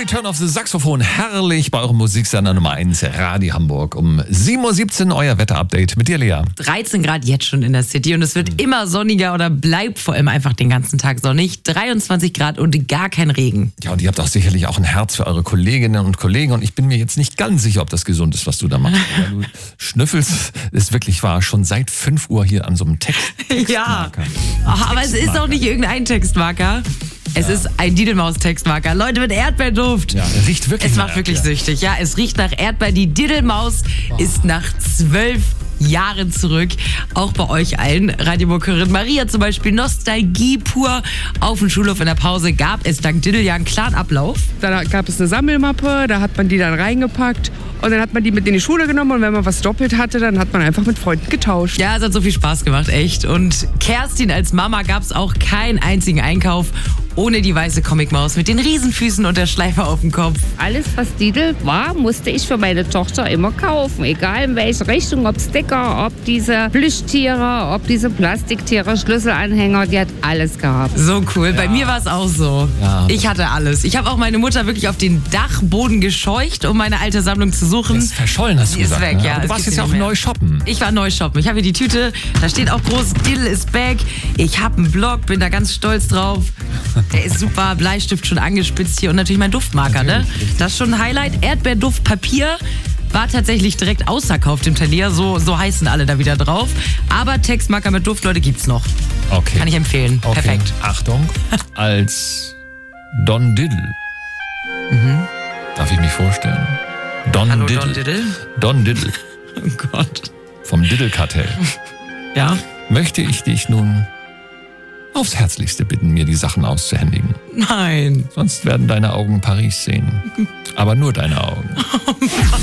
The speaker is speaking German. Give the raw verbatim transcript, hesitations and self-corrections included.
Return of the Saxophon, herrlich bei eurem Musiksender Nummer eins, Radio Hamburg. Um sieben Uhr siebzehn euer Wetterupdate mit dir, Lea. dreizehn Grad jetzt schon in der City und es wird mhm. immer sonniger oder bleibt vor allem einfach den ganzen Tag sonnig. dreiundzwanzig Grad und gar kein Regen. Ja, und ihr habt auch sicherlich auch ein Herz für eure Kolleginnen und Kollegen und ich bin mir jetzt nicht ganz sicher, ob das gesund ist, was du da machst. Weil du schnüffelst, ist wirklich wahr, schon seit fünf Uhr hier an so einem Text. Ja, Ach, aber es ist auch nicht irgendein Textmarker. Es ja. ist ein Diddlemaus-Textmarker. Leute, mit Erdbeerduft. Ja, es riecht wirklich. Es macht wirklich süchtig. Ja, es riecht nach Erdbeer. Die Diddlemaus wow. ist nach zwölf Jahren zurück. Auch bei euch allen. Radiomuckerin Maria zum Beispiel. Nostalgie pur. Auf dem Schulhof in der Pause gab es dank Diddle ja einen klaren Ablauf. Da gab es eine Sammelmappe, da hat man die dann reingepackt. Und dann hat man die mit in die Schule genommen und wenn man was doppelt hatte, dann hat man einfach mit Freunden getauscht. Ja, es hat so viel Spaß gemacht, echt. Und Kerstin als Mama gab es auch keinen einzigen Einkauf ohne die weiße Comicmaus mit den Riesenfüßen und der Schleife auf dem Kopf. Alles, was Diddle war, musste ich für meine Tochter immer kaufen. Egal in welche Richtung, ob Sticker, ob diese Plüschtiere, ob diese Plastiktiere, Schlüsselanhänger, die hat alles gehabt. So cool. Ja. Bei mir war es auch so. Ja. Ich hatte alles. Ich habe auch meine Mutter wirklich auf den Dachboden gescheucht, um meine alte Sammlung zu suchen. Das ist verschollen, hast du die gesagt. Ist weg, ne? ja. Aber du warst jetzt ja auch neu shoppen. Ich war neu shoppen. Ich habe hier die Tüte, da steht auch groß, Diddle is back. Ich habe einen Blog, bin da ganz stolz drauf. Der ist super, Bleistift schon angespitzt hier und natürlich mein Duftmarker, ne? Das ist schon ein Highlight. Erdbeerduft Papier war tatsächlich direkt ausverkauft im Talier, so, so heißen alle da wieder drauf. Aber Textmarker mit Duft, Leute, gibt's noch. Okay. Kann ich empfehlen. Okay. Perfekt. Achtung, als Don Diddle. Mhm. Darf ich mich vorstellen? Don Hallo, Diddle. Don Diddle. Don Diddle. Oh Gott. Vom Diddle-Kartell. Ja? Möchte ich dich nun aufs Herzlichste bitten, mir die Sachen auszuhändigen. Nein. Sonst werden deine Augen Paris sehen. Aber nur deine Augen. Oh Mann.